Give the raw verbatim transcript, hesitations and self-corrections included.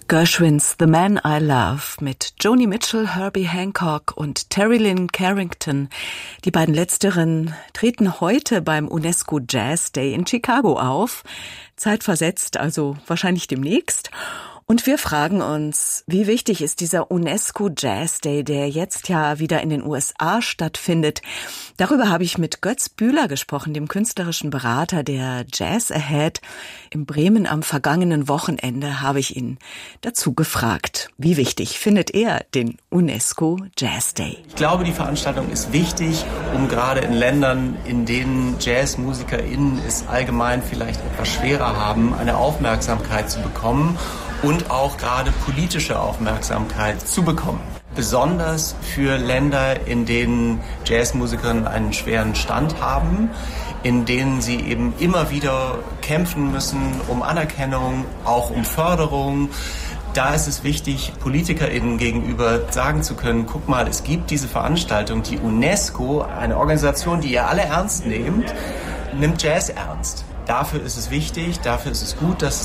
Gershwins The Man I Love mit Joni Mitchell, Herbie Hancock und Terry Lynn Carrington. Die beiden letzteren treten heute beim UNESCO Jazz Day in Chicago auf. Zeitversetzt, also wahrscheinlich demnächst. Und wir fragen uns, wie wichtig ist dieser UNESCO Jazz Day, der jetzt ja wieder in den U S A stattfindet. Darüber habe ich mit Götz Bühler gesprochen, dem künstlerischen Berater der Jazz Ahead. In Bremen am vergangenen Wochenende habe ich ihn dazu gefragt. Wie wichtig findet er den UNESCO Jazz Day? Ich glaube, die Veranstaltung ist wichtig, um gerade in Ländern, in denen JazzmusikerInnen es allgemein vielleicht etwas schwerer haben, eine Aufmerksamkeit zu bekommen. Und auch gerade politische Aufmerksamkeit zu bekommen. Besonders für Länder, in denen Jazzmusiker einen schweren Stand haben, in denen sie eben immer wieder kämpfen müssen um Anerkennung, auch um Förderung. Da ist es wichtig, PolitikerInnen gegenüber sagen zu können, guck mal, es gibt diese Veranstaltung, die UNESCO, eine Organisation, die ihr alle ernst nehmt, nimmt Jazz ernst. Dafür ist es wichtig, dafür ist es gut, dass